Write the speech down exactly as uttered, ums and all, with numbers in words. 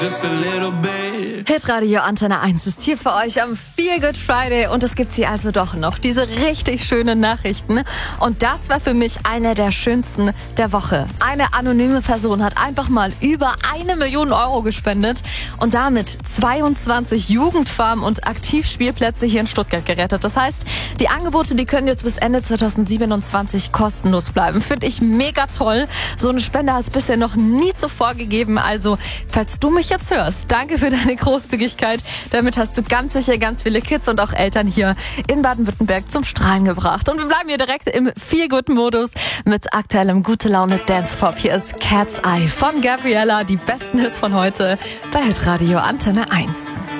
Just a little bit. Hitradio Antenne eins ist hier für euch am Feel Good Friday und es gibt sie also doch noch, diese richtig schönen Nachrichten. Und das war für mich eine der schönsten der Woche. Eine anonyme Person hat einfach mal über eine Million Euro gespendet und damit zweiundzwanzig Jugendfarmen und Aktivspielplätze hier in Stuttgart gerettet. Das heißt, die Angebote, die können jetzt bis Ende zweitausendsiebenundzwanzig kostenlos bleiben. Finde ich mega toll. So eine Spende hat es bisher noch nie zuvor gegeben. Also, falls du mich jetzt hörst, danke für deine Großzügigkeit. Damit hast du ganz sicher ganz viele Kids und auch Eltern hier in Baden-Württemberg zum Strahlen gebracht. Und wir bleiben hier direkt im Feel-Good-Modus mit aktuellem Gute-Laune-Dance-Pop. Hier ist Cat's Eye von Gabriella, die besten Hits von heute bei Hitradio Antenne eins.